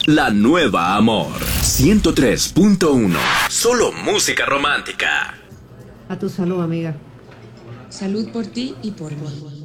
La nueva Amor 103.1. Solo música romántica. A tu salud, amiga. Salud por ti y por mí.